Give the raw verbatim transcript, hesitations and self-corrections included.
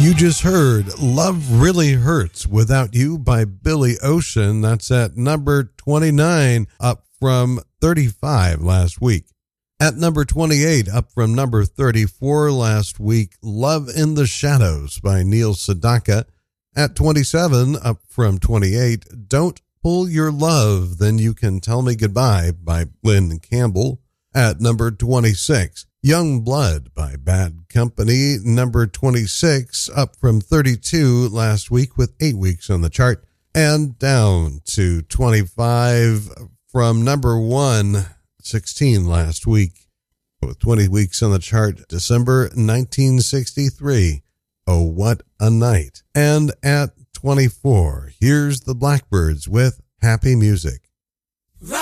You just heard Love Really Hurts Without You by Billy Ocean. That's at number twenty-nine, up from thirty-five last week. At number twenty-eight, up from number thirty-four last week, Love in the Shadows by Neil Sedaka. At twenty-seven, up from twenty-eight, Don't Pull Your Love, Then You Can Tell Me Goodbye by Lynn Campbell. At number twenty-six, Young Blood by Bad Company. Number twenty-six, up from thirty-two last week with eight weeks on the chart. And down to twenty-five from number one, sixteen last week. With twenty weeks on the chart, December nineteen sixty-three. Oh, What a Night. And at twenty-four, here's the Blackbyrds with Happy Music.